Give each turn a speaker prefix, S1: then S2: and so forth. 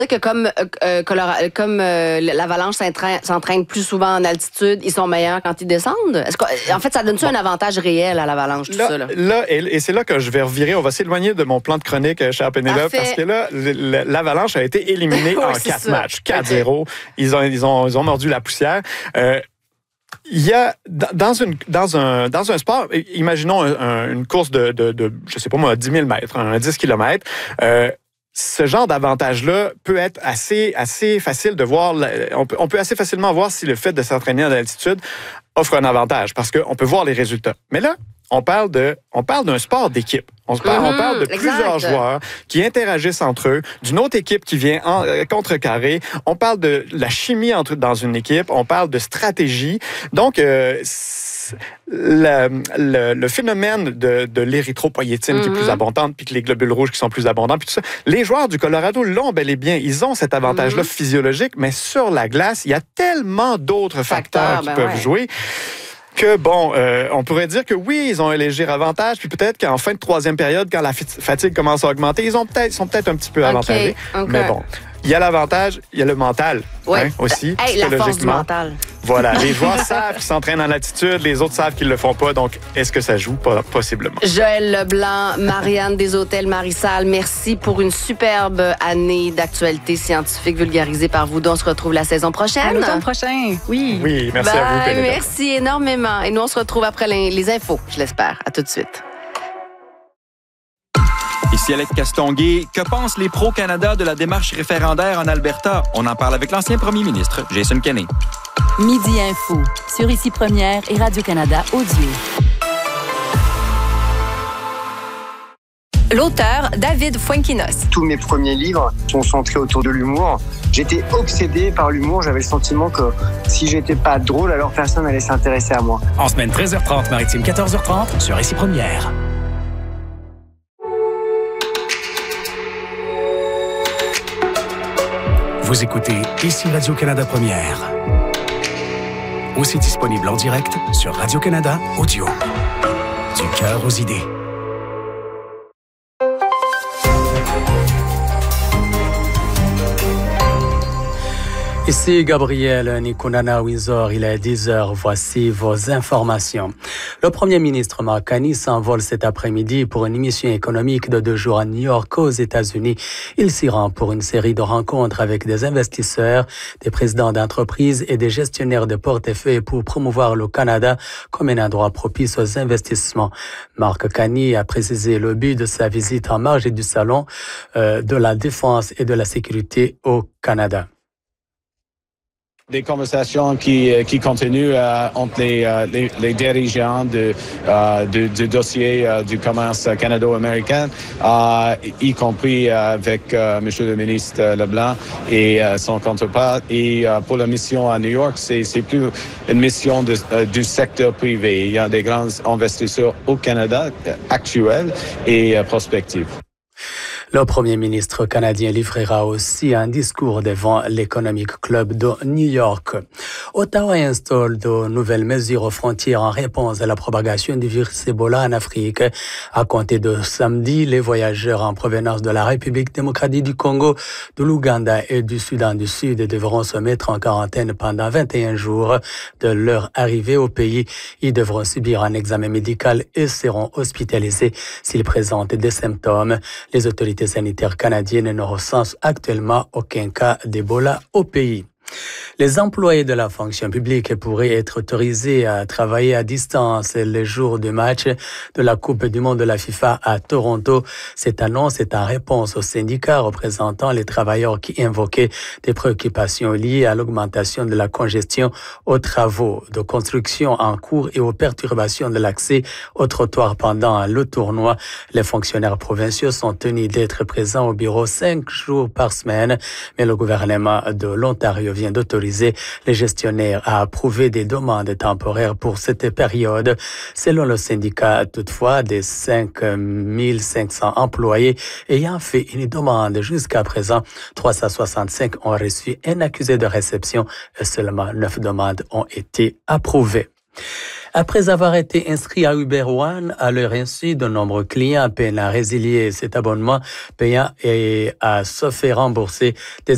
S1: que comme l'Avalanche s'entraîne plus souvent en altitude, ils sont meilleurs quand ils descendent? En fait, ça donne-tu un avantage réel à l'Avalanche, tout ça?
S2: Et c'est là que je vais revirer. On va s'éloigner de mon plan de chronique, chère Pénélope, parce que là, l'Avalanche a été éliminée en 4 matchs. 4-0. Okay. Ils ont mordu la poussière. Il y a dans un sport, imaginons une course de je sais pas moi, 10 000 mètres, 10 kilomètres. Ce genre d'avantage-là peut être assez facile de voir. On peut assez facilement voir si le fait de s'entraîner en altitude offre un avantage, parce qu'on peut voir les résultats. Mais là, on parle d'un sport d'équipe. On parle de plusieurs joueurs qui interagissent entre eux, d'une autre équipe qui vient contrecarrer. On parle de la chimie dans une équipe. On parle de stratégie. Donc, le phénomène de l'érythropoïétine qui est plus abondante, puis que les globules rouges qui sont plus abondants, puis tout ça. Les joueurs du Colorado l'ont bel et bien. Ils ont cet avantage-là physiologique, mais sur la glace, il y a tellement d'autres facteurs qui peuvent jouer. Que on pourrait dire que oui, ils ont un léger avantage, puis peut-être qu'en fin de troisième période, quand la fatigue commence à augmenter, ils sont peut-être un petit peu avantagés. Mais bon, il y a l'avantage, il y a le mental aussi, psychologiquement.
S1: La force du mental.
S2: Voilà, les joueurs savent qu'ils s'entraînent en altitude, les autres savent qu'ils le font pas, donc est-ce que ça joue? Possiblement.
S1: Joël Leblanc, Marianne des Hôtels Marissal, merci pour une superbe année d'actualité scientifique vulgarisée par vous. On se retrouve la saison prochaine. À
S3: l'automne prochain, oui.
S2: Oui, merci à vous, Pénélope.
S1: Merci énormément. Et nous, on se retrouve après les infos, je l'espère. À tout de suite.
S4: Ici Alex Castonguay. Que pensent les pro-Canada de la démarche référendaire en Alberta? On en parle avec l'ancien premier ministre, Jason Kenney.
S5: Midi Info, sur Ici Première et Radio-Canada Audio.
S6: L'auteur, David Fuenquinos.
S7: Tous mes premiers livres sont centrés autour de l'humour. J'étais obsédé par l'humour. J'avais le sentiment que si j'étais pas drôle, alors personne n'allait s'intéresser à moi.
S8: En semaine 13h30, maritime 14h30, sur Ici Première. Vous écoutez Ici Radio-Canada Première. Aussi disponible en direct sur Radio-Canada Audio. Du cœur aux idées.
S9: Ici Gabriel Nikunana-Windsor, il est 10h, voici vos informations. Le Premier ministre Mark Carney s'envole cet après-midi pour une mission économique de 2 jours à New York aux États-Unis. Il s'y rend pour une série de rencontres avec des investisseurs, des présidents d'entreprises et des gestionnaires de portefeuille pour promouvoir le Canada comme un endroit propice aux investissements. Mark Carney a précisé le but de sa visite en marge du salon de la défense et de la sécurité au Canada.
S10: Des conversations qui continuent entre les dirigeants du dossier du commerce canado-américain, y compris avec M. le ministre Leblanc et son contrepart. Et pour la mission à New York, c'est plus une mission du secteur privé. Il y a des grands investisseurs au Canada actuels et prospectifs.
S9: Le Premier ministre canadien livrera aussi un discours devant l'Economic Club de New York. Ottawa installe de nouvelles mesures aux frontières en réponse à la propagation du virus Ebola en Afrique. À compter de samedi, les voyageurs en provenance de la République démocratique du Congo, de l'Ouganda et du Soudan du Sud devront se mettre en quarantaine pendant 21 jours de leur arrivée au pays. Ils devront subir un examen médical et seront hospitalisés s'ils présentent des symptômes. Les autorités sanitaires canadiennes ne recensent actuellement aucun cas d'Ebola au pays. Les employés de la fonction publique pourraient être autorisés à travailler à distance les jours du match de la Coupe du monde de la FIFA à Toronto. Cette annonce est en réponse aux syndicats représentant les travailleurs qui invoquaient des préoccupations liées à l'augmentation de la congestion aux travaux de construction en cours et aux perturbations de l'accès aux trottoirs pendant le tournoi. Les fonctionnaires provinciaux sont tenus d'être présents au bureau 5 jours par semaine, mais le gouvernement de l'Ontario vient d'autoriser les gestionnaires à approuver des demandes temporaires pour cette période. Selon le syndicat, toutefois, des 5500 employés ayant fait une demande jusqu'à présent, 365 ont reçu un accusé de réception et seulement 9 demandes ont été approuvées. Après avoir été inscrits à Uber One, à leur insu, de nombreux clients peinent à résilier cet abonnement payant et à se faire rembourser des